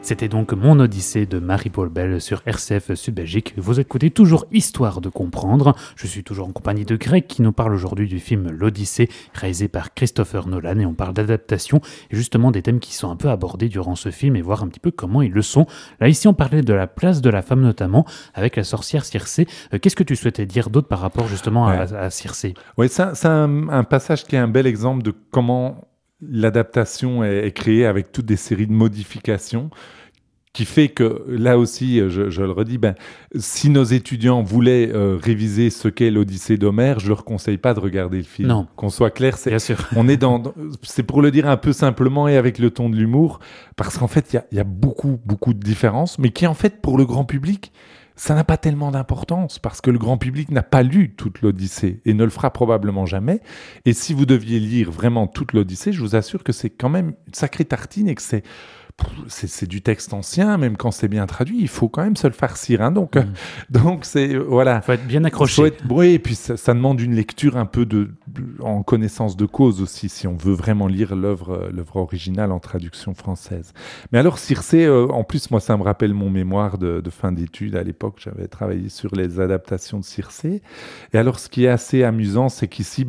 C'était donc Mon Odyssée de Marie-Paul Bell sur RCF Sud-Belgique. Vous écoutez toujours Histoire de comprendre. Je suis toujours en compagnie de Greg qui nous parle aujourd'hui du film L'Odyssée, réalisé par Christopher Nolan. Et on parle d'adaptation et justement des thèmes qui sont un peu abordés durant ce film et voir un petit peu comment ils le sont. Là, ici, on parlait de la place de la femme notamment avec la sorcière Circé. Qu'est-ce que tu souhaitais dire d'autre par rapport justement à Circé ? Oui, c'est un passage qui est un bel exemple de comment l'adaptation est créée avec toutes des séries de modifications qui fait que, là aussi, je le redis, si nos étudiants voulaient réviser ce qu'est l'Odyssée d'Homère, je ne leur conseille pas de regarder le film. Non. Qu'on soit clair, Bien sûr. c'est pour le dire un peu simplement et avec le ton de l'humour, parce qu'en fait, il y a beaucoup, beaucoup de différences, mais qui, en fait, pour le grand public, ça n'a pas tellement d'importance, parce que le grand public n'a pas lu toute l'Odyssée et ne le fera probablement jamais. Et si vous deviez lire vraiment toute l'Odyssée, je vous assure que c'est quand même une sacrée tartine et que c'est du texte ancien, même quand c'est bien traduit, il faut quand même se le farcir. Hein. Donc c'est voilà. Il faut être bien accroché. Oui, et puis ça demande une lecture un peu en connaissance de cause aussi, si on veut vraiment lire l'œuvre originale en traduction française. Mais alors Circé, en plus, moi, ça me rappelle mon mémoire de fin d'études. À l'époque, j'avais travaillé sur les adaptations de Circé. Et alors, ce qui est assez amusant, c'est qu'ici,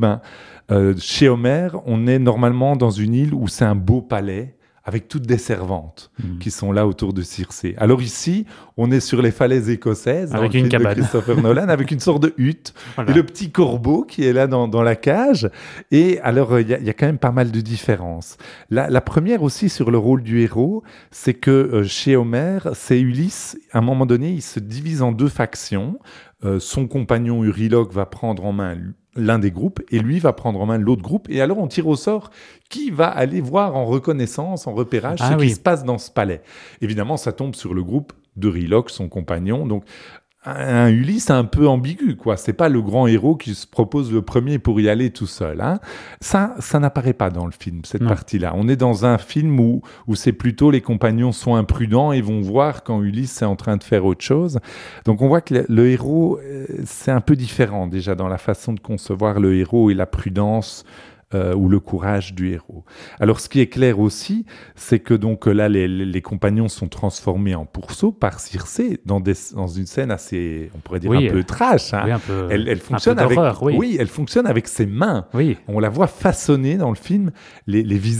chez Homère, on est normalement dans une île où c'est un beau palais, avec toutes des servantes qui sont là autour de Circé. Alors ici, on est sur les falaises écossaises, avec une cabane de Christopher Nolan, avec une sorte de hutte, voilà. Et le petit corbeau qui est là dans la cage. Et alors, il y a quand même pas mal de différences. La première aussi sur le rôle du héros, c'est que chez Homère, c'est Ulysse, à un moment donné, il se divise en deux factions. Son compagnon Euryloque va prendre en main l'un des groupes et lui va prendre en main l'autre groupe. Et alors, on tire au sort qui va aller voir en reconnaissance, en repérage, qui se passe dans ce palais. Évidemment, ça tombe sur le groupe d'Euryloque, son compagnon. Donc, un Ulysse un peu ambigu, quoi. C'est pas le grand héros qui se propose le premier pour y aller tout seul. Hein. Ça n'apparaît pas dans le film, cette partie-là. On est dans un film où c'est plutôt les compagnons sont imprudents et vont voir quand Ulysse est en train de faire autre chose. Donc on voit que le héros, c'est un peu différent déjà dans la façon de concevoir le héros et la prudence ou le courage du héros. Alors, ce qui est clair aussi, c'est que donc là, les compagnons sont transformés en pourceaux par Circé dans une scène assez, on pourrait dire un peu trash. Hein. Oui, un peu. Elle fonctionne avec, d'horreur, elle fonctionne avec ses mains. Oui. On la voit façonner dans le film les visages